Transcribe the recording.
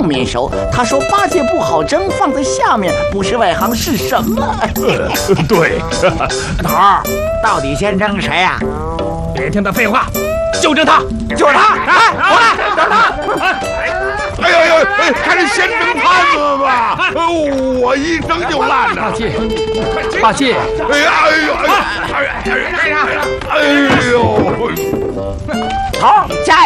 上面收。他说八戒不好蒸，放在下面，不是外行是什么？ 对， 头儿，到底先蒸谁呀？ 别听他废话，就蒸他， 就是他！哎，过来，等他！ 哎呦，还是先蒸他子吧，我一蒸就烂了。 八戒， 哎呦， 头儿，加油！